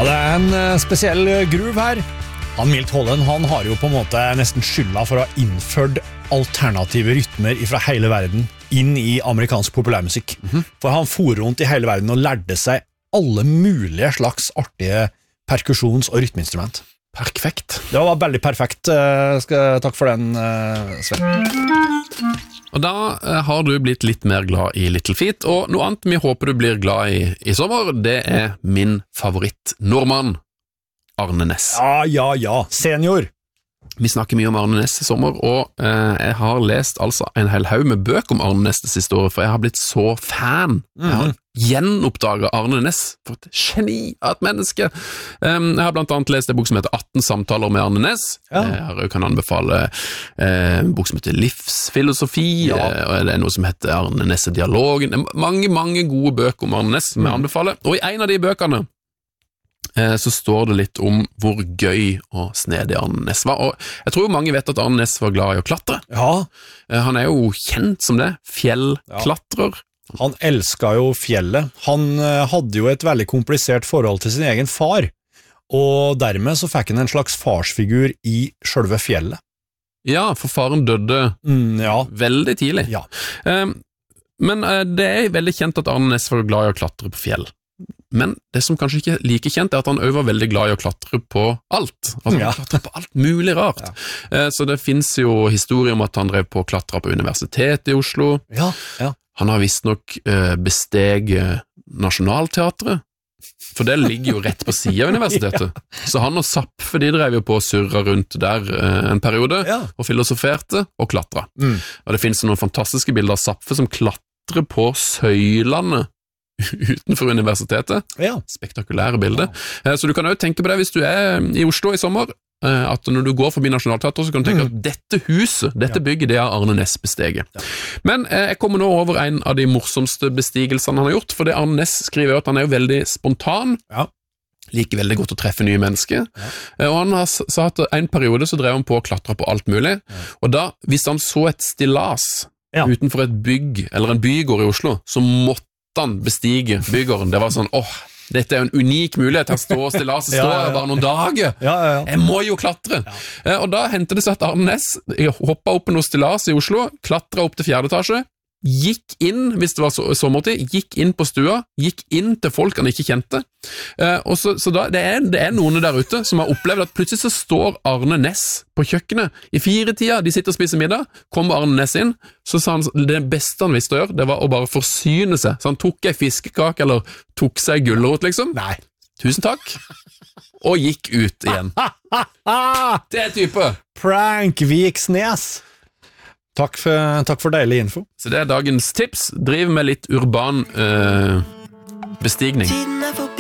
Ja, det en spesiell groove her. Han Milt Holland, han har jo på en måte nesten skylda for å ha innført alternative rytmer fra hele verden inn i amerikansk populærmusikk. For han for rundt i hele verden og lærte seg alle mulige slags artige perkusjons- og rytmeinstrument. Perfekt. Det var veldig perfekt. Takk for den, Sven. Og da har du blitt litt mer glad i Little Feat, og noe annet vi håper du blir glad i sommer, det min favoritt nordmann, Arne Næss. Ja, senior. Vi snakker mye om Arne Næss i sommer, og jeg har lest altså en hel haug med bøker om Arne Næss det siste året, for jeg har blitt så fan. Jeg har gjenoppdaget Arne Næss, for et geni av et menneske. Jeg har blant annet lest en bok som heter 18 samtaler med Arne Næss. Jeg kan anbefale en bok som heter Livsfilosofi, og det noe som heter Arne Næss og dialogen. Mange gode bøker om Arne Næss som jeg anbefaler, og i en av de bøkene så står det litt om hvor gøy og snedig Arne Næss var, og jeg tror mange vet at Arne Næss var glad i å klatre. Ja. Han jo kjent som det, fjellklatrer. Han elsket jo fjellet. Han hadde jo et veldig komplisert forhold til sin egen far, og dermed så fikk han en slags farsfigur i selve fjellet. Ja, for faren døde veldig tidlig. Ja. Men det veldig kjent at Arne Næss var glad i å klatre på fjell. Men det som kanskje ikke like kjent at han også var veldig glad i å klatre på alt. Altså han klatre på alt mulig rart. Så det finnes jo historier om at han drev på å klatre på universitetet i Oslo. Ja. Han har visst nok besteg Nationalteatret, for det ligger jo rett på siden av universitetet. Så han og Zapfe, de drev jo på å surre rundt der en periode, og filosoferte og klatra. Og det finnes noen fantastiske bilder av Zapfe som klatrer på søylene utenfor universitetet. Spektakulære bilder. Så du kan jo tenke på det hvis du i Oslo i sommer, at når du går forbi Nationalteatret, så kan du tenke at dette huset, dette bygget, det Arne Næss besteget. Men jeg kommer nå over en av de morsomste bestigelsene han har gjort, for det Arne Næss skriver at han jo veldig spontan, liker veldig godt å treffe nye mennesker, og han har sagt at en periode så drev han på å klatre på alt mulig, og da, hvis han så et stillas utenfor et bygg, eller en bygård i Oslo, så måtte han bestige bygården. Det var sånn, dette en unik mulighet, her står stillaset, står her bare noen dager. Jeg må jo klatre. Og da hentet det seg at Arne Næss hoppet opp på noe stillas i Oslo, klatra opp til 4. etasje, gikk inn, hvis det var sommertid, gikk inn på stua, gikk inn til folk han ikke kjente, og så da, det noen der ute som har opplevd at plutselig så står Arne Næss på kjøkkenet i 4-tida, de sitter og spiser middag, kommer Arne Næss inn, så sa han det beste han visste å gjøre, det var å bare forsyne seg, så han tok en fiskekake eller tok seg gulrot liksom. Nei. Tusen takk. Og gikk ut igjen. Det type. Prank Viksnes. Takk for deilig info. Så det dagens tips. Driv med litt urban bestigning.